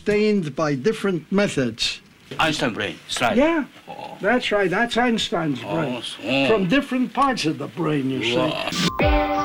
sustained by different methods. Einstein brain, strike. Yeah, Oh. that's right. That's Einstein's brain. Oh. From different parts of the brain, you see. Wow.